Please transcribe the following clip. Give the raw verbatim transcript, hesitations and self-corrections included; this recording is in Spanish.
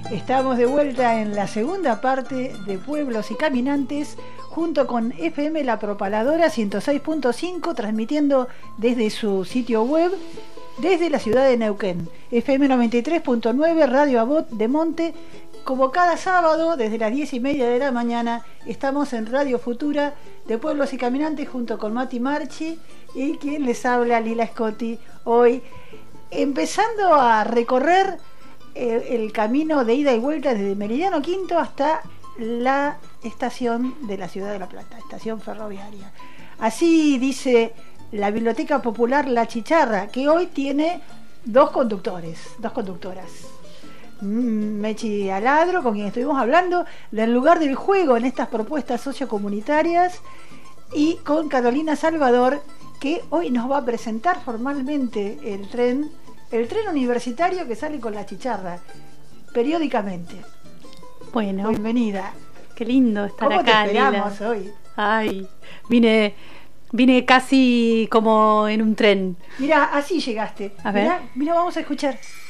Estamos de vuelta en la segunda parte de Pueblos y Caminantes, junto con F M La Propaladora ciento seis punto cinco, transmitiendo desde su sitio web, desde la ciudad de Neuquén. F M noventa y tres punto nueve, Radio Abot de Monte. Como cada sábado, desde las diez y media de la mañana, estamos en Radio Futura de Pueblos y Caminantes, junto con Mati Marchi y quien les habla, Lila Scotti, hoy empezando a recorrer el, el camino de ida y vuelta desde Meridiano Quinto hasta la estación de la Ciudad de La Plata, estación ferroviaria. Así dice la Biblioteca Popular La Chicharra, que hoy tiene dos conductores, dos conductoras. Mechi Aladro, con quien estuvimos hablando del lugar del juego en estas propuestas sociocomunitarias, y con Carolina Salvador, que hoy nos va a presentar formalmente el tren, el tren universitario que sale con La Chicharra periódicamente. Bueno, bienvenida. Qué lindo estar ¿Cómo acá, te esperamos Lila? hoy? Ay, vine, vine casi como en un tren. Mira, así llegaste. A ver. Mira, vamos a escuchar.